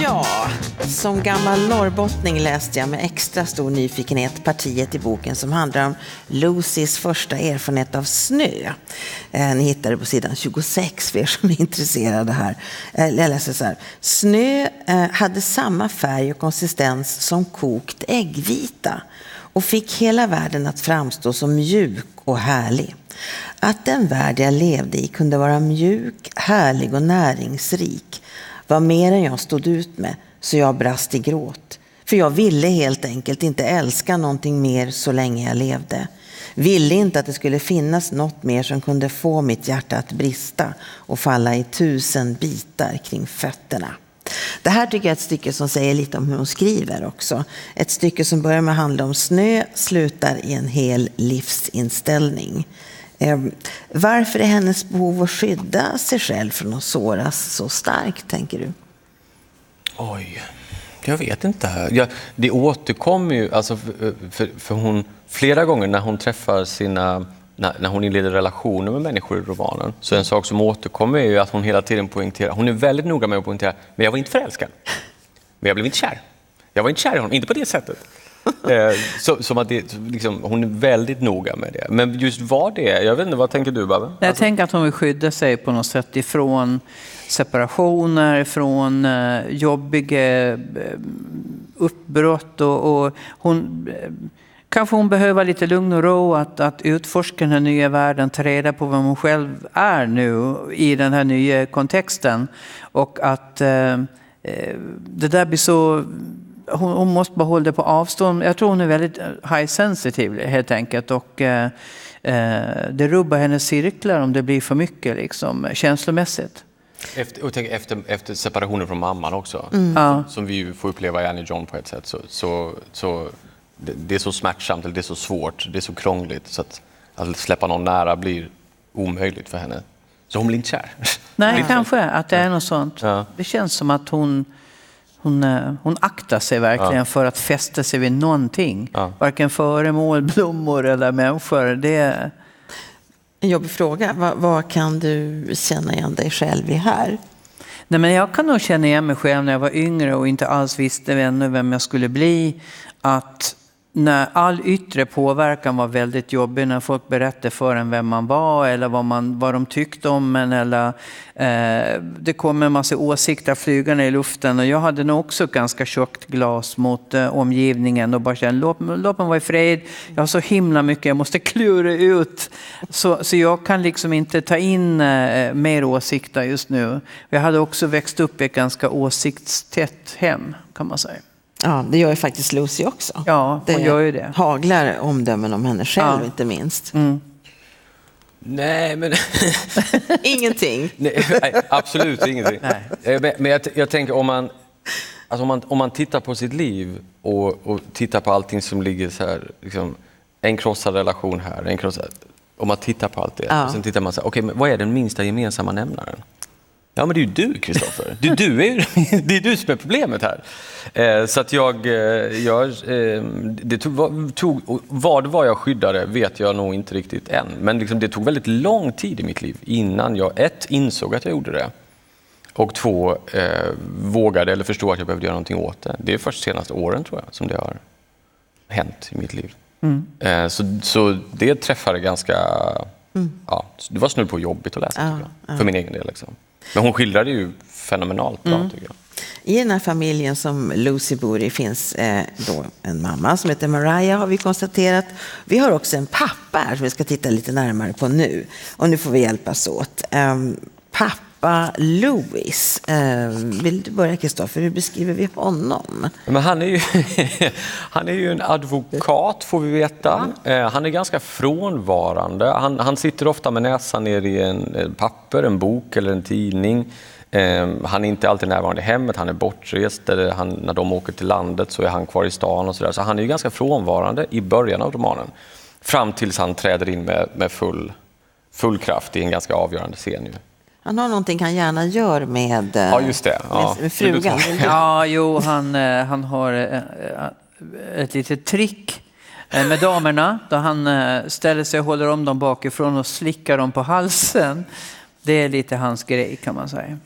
Ja, som gammal norrbottning läste jag med extra stor nyfikenhet partiet i boken som handlar om Lucys första erfarenhet av snö. Ni hittar det på sidan 26 för er som är intresserade här. Jag läser så här. Snö hade samma färg och konsistens som kokt äggvita och fick hela världen att framstå som mjuk och härlig. Att den värld jag levde i kunde vara mjuk, härlig och näringsrik var mer än jag stod ut med, så jag brast i gråt. För jag ville helt enkelt inte älska någonting mer så länge jag levde. Ville inte att det skulle finnas något mer som kunde få mitt hjärta att brista och falla i 1000 bitar kring fötterna. Det här tycker jag är ett stycke som säger lite om hur hon skriver också. Ett stycke som börjar med att handla om snö, slutar i en hel livsinställning. Varför är hennes behov att skydda sig själv från att såras så starkt, tänker du? Oj, jag vet inte. Det återkommer ju, alltså för hon, flera gånger när hon träffar när hon inleder relationer med människor i romanen, så en sak som återkommer är ju att hon hela tiden poängterar, hon är väldigt noga med att poängtera, men jag var inte förälskad. Men jag blev inte kär. Jag var inte kär i honom, inte på det sättet. Som att det, liksom, hon är väldigt noga med det. Men just vad det är, jag vet inte, vad tänker du, Babbe? Jag tänker att hon vill skydda sig på något sätt ifrån separationer, från jobbiga uppbrott och hon... Kanske hon behöver lite lugn och ro att utforska den här nya världen, ta reda på vem hon själv är nu i den här nya kontexten. Och att det där blir så... Hon måste bara hålla det på avstånd. Jag tror hon är väldigt high sensitive helt enkelt. Och det rubbar hennes cirklar om det blir för mycket liksom, känslomässigt. Efter separationen från mamman också. Som vi ju får uppleva i Annie John på ett sätt. Så det är så smärtsamt, eller det är så svårt, det är så krångligt. Så att släppa någon nära blir omöjligt för henne. Så hon blir inte kär. Nej, kanske att det är något sånt. Ja. Det känns som att hon aktar sig verkligen för att fästa sig vid någonting. Ja. Varken föremål, blommor eller människor. Det är en jobbig fråga. Vad kan du känna igen dig själv i här? Nej, men jag kan nog känna igen mig själv när jag var yngre och inte alls visste ännu vem jag skulle bli. Att när all yttre påverkan var väldigt jobbig, när folk berättade för en vem man var eller vad de tyckte om en, eller det kom en massa åsikter flygande i luften, och jag hade nog också ganska tjockt glas mot omgivningen och bara kände låt mig vara i fred, jag har så himla mycket jag måste klura ut, så jag kan liksom inte ta in mer åsikter just nu. Jag hade också växt upp i ett ganska åsiktstätt hem, kan man säga. Ja, det gör ju faktiskt Lucy också. Ja, hon gör ju det. Haglar omdömen om henne själv, inte minst. Nej, men... Ingenting. Nej, absolut ingenting. Nej. Men jag tänker, om man tittar på sitt liv och tittar på allting som ligger så här, liksom, en krossad relation här, en krossad... Om man tittar på allt det, och sen tittar man så här, okej, men vad är den minsta gemensamma nämnaren? Ja, men det är ju du, Kristoffer. Det är du som är problemet här. Så att vad var jag skyddade vet jag nog inte riktigt än. Men liksom, det tog väldigt lång tid i mitt liv innan jag insåg att jag gjorde det. Och 2, vågade eller förstod att jag behövde göra någonting åt det. Det är först senaste åren, tror jag, som det har hänt i mitt liv. Så det träffade ganska... Ja, det var snudd på jobbigt att läsa, tycker jag, för min egen del. Liksom. Men hon skildrade ju fenomenalt bra, tycker jag. I den här familjen som Lucy bor i finns då en mamma som heter Mariah, har vi konstaterat. Vi har också en pappa här som vi ska titta lite närmare på nu. Och nu får vi hjälpas åt. Pappa Louis. Vill du börja, Kristoffer? Hur beskriver vi honom? Men han är ju en advokat, får vi veta. Han är ganska frånvarande. Han sitter ofta med näsan ner i en papper, en bok eller en tidning. Han är inte alltid närvarande i hemmet. Han är bortrest. Eller när de åker till landet så är han kvar i stan och sådär. Så han är ju ganska frånvarande i början av romanen. Fram tills han träder in med full kraft i en ganska avgörande scen ju. Han har någonting han gärna gör med, just det. Med frugan. Han har ett litet trick med damerna. Då han ställer sig och håller om dem bakifrån och slickar dem på halsen. Det är lite hans grej, kan man säga.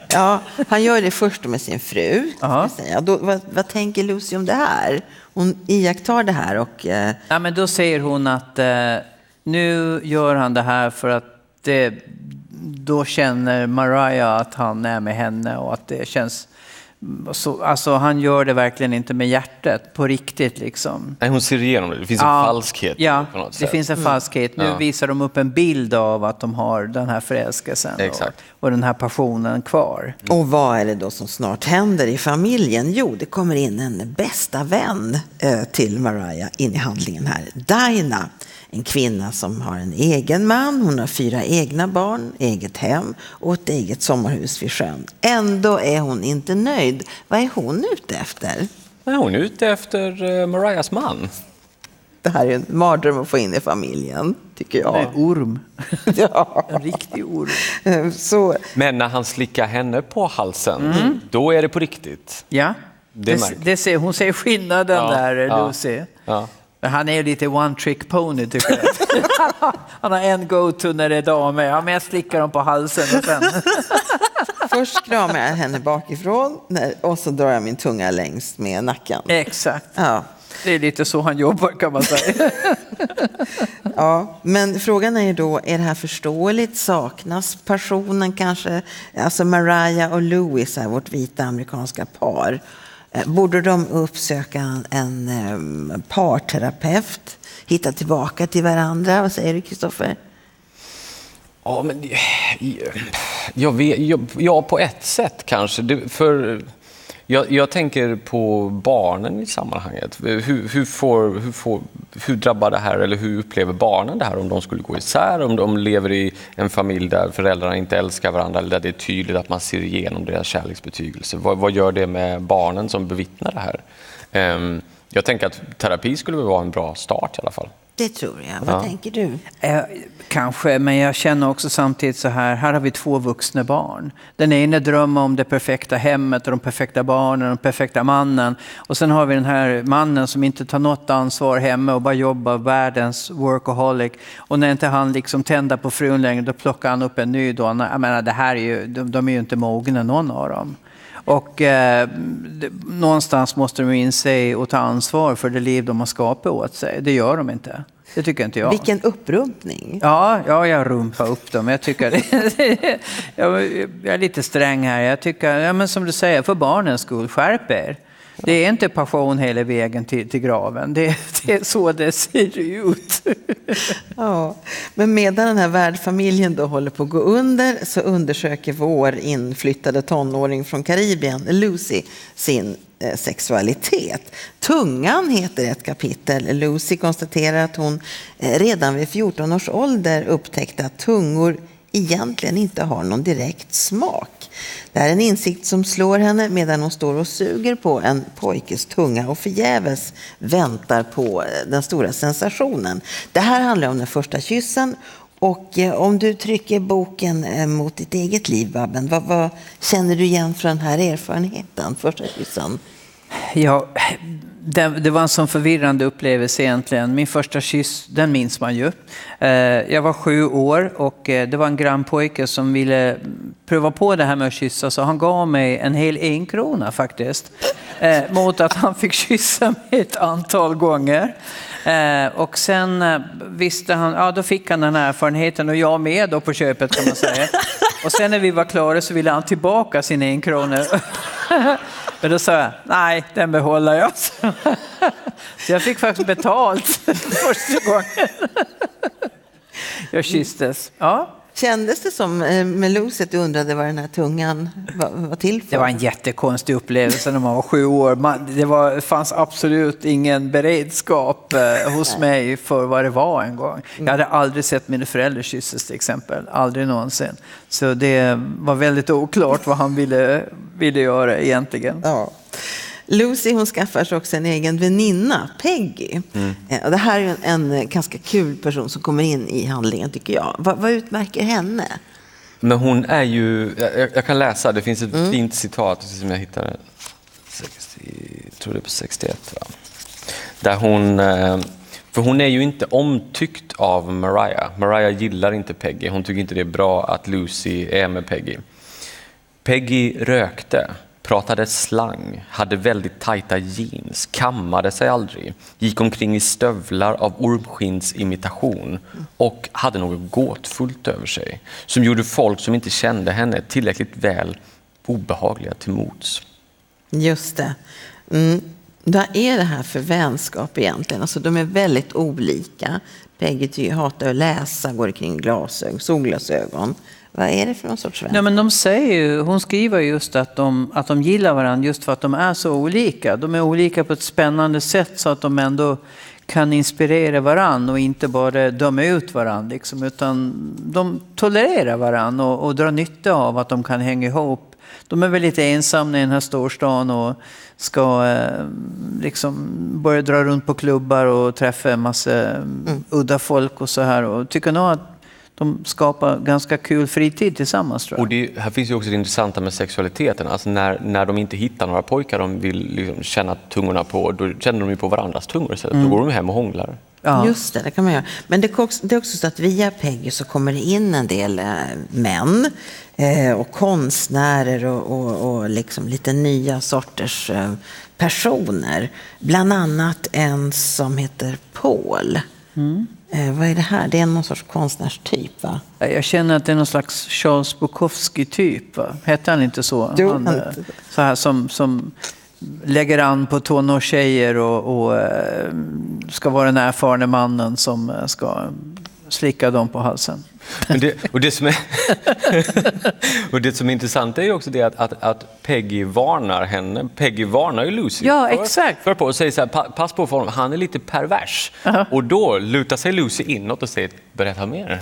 Ja, han gör det först med sin fru. Vad tänker Lucy om det här? Hon iakttar det här och... Ja, men då säger hon att nu gör han det här för att då känner Mariah att han är med henne och att det känns... Så, alltså han gör det verkligen inte med hjärtat på riktigt liksom. Nej, hon ser igenom det. Det finns en falskhet på något sätt. Det finns en falskhet. Nu visar de upp en bild av att de har den här förälskelsen och den här passionen kvar. Och vad är det då som snart händer i familjen? Jo, det kommer in en bästa vän till Mariah in i handlingen här. Dinah. En kvinna som har en egen man, hon har 4 egna barn, eget hem och ett eget sommarhus vid sjön. Ändå är hon inte nöjd. Vad är hon ute efter? Hon är ute efter Mariahs man. Det här är en mardröm att få in i familjen, tycker jag. En orm. Ja. En riktig orm. Men när han slickar henne på halsen, då är det på riktigt. Ja, hon ser skillnaden där, Lucy. Ja. Han är ju lite one trick pony tycker jag. Han har en go-to när det är damer. Ja, men jag slickar dem på halsen och sen... Först kramar jag henne bakifrån och så drar jag min tunga längs med nacken. Exakt. Ja. Det är lite så han jobbar kan man säga. Ja, men frågan är ju då, är det här förståeligt? Saknas passionen kanske? Alltså Mariah och Louis är vårt vita amerikanska par. Borde de uppsöka en parterapeut, hitta tillbaka till varandra? Vad säger du, Kristoffer? Ja, men jag på ett sätt kanske. Jag tänker på barnen i sammanhanget. Hur drabbar det här, eller hur upplever barnen det här om de skulle gå isär, om de lever i en familj där föräldrarna inte älskar varandra eller där det är tydligt att man ser igenom deras kärleksbetygelse. Vad gör det med barnen som bevittnar det här? Jag tänker att terapi skulle vara en bra start i alla fall. Det tror jag. Vad tänker du? Kanske, men jag känner också samtidigt så här har vi 2 vuxna barn. Den ena drömmer om det perfekta hemmet och de perfekta barnen och den perfekta mannen. Och sen har vi den här mannen som inte tar något ansvar hemma och bara jobbar, världens workaholic. Och när inte han liksom tänder på frun längre, då plockar han upp en ny då. Jag menar, det här är ju, de är ju inte mogna någon av dem. Och någonstans måste de inse och ta ansvar för det liv de har skapat åt sig. Det gör de inte. Det tycker inte jag. Vilken upprumpning. Ja, jag rumpar upp dem. Jag tycker jag är lite sträng här. Jag tycker, men som du säger, för barnens skull, skärp er. Det är inte passion hela vägen till graven. Det är så det ser ut. Ja, men medan den här värdfamiljen då håller på att gå under så undersöker vår inflyttade tonåring från Karibien, Lucy, sin sexualitet. Tungan heter ett kapitel. Lucy konstaterar att hon redan vid 14 års ålder upptäckte att tungor egentligen inte har någon direkt smak. Det är en insikt som slår henne medan hon står och suger på en pojkes tunga och förgäves väntar på den stora sensationen. Det här handlar om den första kyssen, och om du trycker boken mot ditt eget liv, Babben, vad känner du igen från den här erfarenheten, första kyssen? Ja, det var en sån förvirrande upplevelse egentligen. Min första kyss, den minns man ju. Jag var 7 år och det var en grannpojke som ville pröva på det här med att kyssa. Så han gav mig en hel 1 krona faktiskt. Mot att han fick kyssa mig ett antal gånger. Och sen visste han, då fick han den här erfarenheten och jag med då på köpet kan man säga. Och sen när vi var klara så ville han tillbaka sin 1 krona. Men då sa jag, nej, den behåller jag. Så jag fick faktiskt betalt första gången jag kysstes. Ja. Kändes det som med Lucy att du undrade vad den här tungan var till för? Det var en jättekonstig upplevelse när man var 7 år. Det fanns absolut ingen beredskap hos mig för vad det var en gång. Jag hade aldrig sett mina föräldrar kyssas till exempel. Aldrig någonsin. Så det var väldigt oklart vad han ville göra egentligen. Ja. Lucy, hon skaffar sig också en egen väninna, Peggy. Och det här är en ganska kul person som kommer in i handlingen, tycker jag. Vad utmärker henne? Men hon är ju, jag kan läsa, det finns ett fint citat som jag hittade, jag tror det är på 61, va? Där för hon är ju inte omtyckt av Mariah. Mariah gillar inte Peggy, hon tycker inte det är bra att Lucy är med Peggy. Peggy rökte, pratade slang, hade väldigt tajta jeans, kammade sig aldrig, gick omkring i stövlar av ormskinsimitation och hade något gåtfullt över sig som gjorde folk som inte kände henne tillräckligt väl obehagliga till mods. Just det. Vad är det här för vänskap egentligen? Alltså de är väldigt olika. Peggy hatar att läsa, går kring glasögon, solglasögon. Vad är det för någon sorts vänskap? Ja, men de säger ju, hon skriver just att de gillar varandra just för att de är så olika. De är olika på ett spännande sätt så att de ändå kan inspirera varandra och inte bara döma ut varandra. Liksom, utan de tolererar varandra och drar nytta av att de kan hänga ihop. De är väl lite ensamma i den här storstan och ska liksom börja dra runt på klubbar och träffa en massa udda folk och så här. Och tycker nog att de skapar ganska kul fritid tillsammans, tror jag. Och här finns ju också det intressanta med sexualiteten. Alltså när de inte hittar några pojkar de vill liksom känna tungorna på, då känner de ju på varandras tungor. Så då går de hem och hånglar. Ja. Just det kan man göra. Men det är också så att via Peggy så kommer det in en del män och konstnärer och liksom lite nya sorters personer. Bland annat en som heter Paul. Vad är det här? Det är någon sorts konstnärstyp, va? Jag känner att det är någon slags Charles Bukowski-typ, va? Hette han inte så? Han, så här som lägger an på tonårstjejer och ska vara den erfarna mannen som ska slicka dem på halsen. Men det som är intressant är ju också det att Peggy varnar henne. Peggy varnar ju Lucy. Ja, exakt. För på och säger så här, pass på för honom, han är lite pervers. Och då lutar sig Lucy inåt och säger, berätta mer.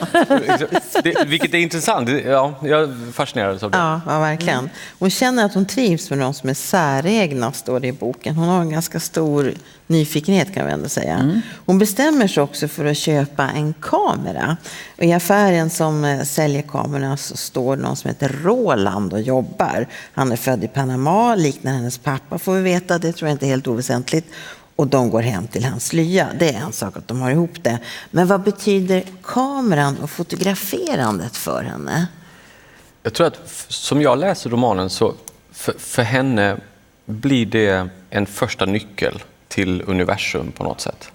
Vilket är intressant. Ja, jag är fascinerad av det. Ja, verkligen. Hon känner att hon trivs med någon som är säregna, står det i boken. Hon har en ganska stor nyfikenhet, kan vi ändå säga. Hon bestämmer sig också för att köpa en kamera. Och i affären som säljer kamerorna så står någon som heter Roland och jobbar. Han är född i Panama, liknar hennes pappa får vi veta. Det tror jag inte är helt oväsentligt. Och de går hem till hans lya. Det är en sak att de har ihop det. Men vad betyder kameran och fotograferandet för henne? Jag tror att som jag läser romanen så för henne blir det en första nyckel till universum på något sätt.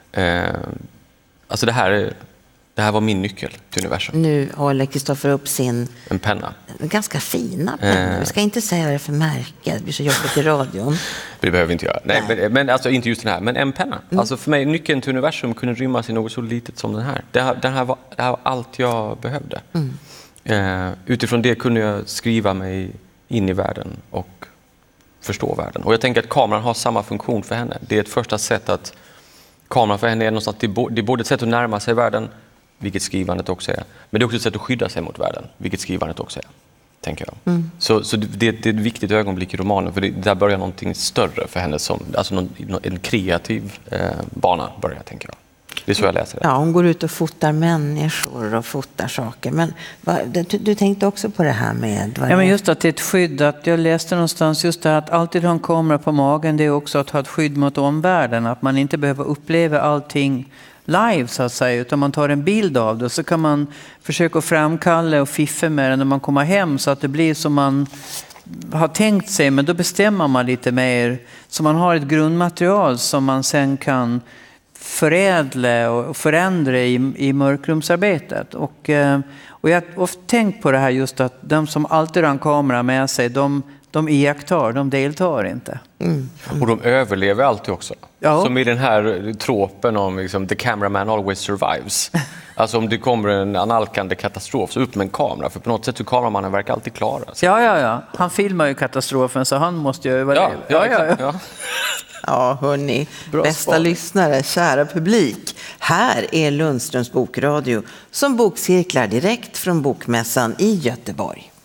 Alltså det här var min nyckel till universum. Nu håller Kristoffer upp en penna. Ganska fina penna. Vi ska inte säga vad det är för märke. Det blir så jobbigt i radion. Det behöver vi inte göra. Nej. Men alltså inte just den här. Men en penna. Alltså för mig, nyckeln till universum kunde rymmas i något så litet som den här. Det här var allt jag behövde. Utifrån det kunde jag skriva mig in i världen och förstå världen. Och jag tänker att kameran har samma funktion för henne. Det är ett första sätt att kameran för henne är någonstans, det är både ett sätt att närma sig världen, vilket skrivandet också är. Men det är också ett sätt att skydda sig mot världen, vilket skrivandet också är, tänker jag. Så det är ett viktigt ögonblick i romanen, för där börjar någonting större för henne, alltså en kreativ bana börjar, tänker jag. Det är så jag läser det. Ja, hon går ut och fotar människor och fotar saker. Men du tänkte också på det här med... Ja, men just att det är ett skydd. Att jag läste någonstans just det här att alltid ha en kamera på magen, det är också att ha ett skydd mot omvärlden. Att man inte behöver uppleva allting live, så att säga, utan man tar en bild av det. Så kan man försöka framkalla och fiffa med det när man kommer hem, så att det blir som man har tänkt sig. Men då bestämmer man lite mer, så man har ett grundmaterial som man sen kan förädla och förändra i mörkrumsarbetet. Och jag har ofta tänkt på det här, just att de som alltid har en kamera med sig, de iakttar, de deltar inte. Och de överlever alltid också. Ja. Som i den här tropen om liksom, the cameraman always survives. Alltså om det kommer en analkande katastrof, så upp med en kamera. För på något sätt så kameramannen verkar alltid klara sig. Ja. Han filmar ju katastrofen, så han måste ju överleva. Ja. Ja, hörni, bästa lyssnare, kära publik. Här är Lundströms bokradio som bokcirklar direkt från Bokmässan i Göteborg.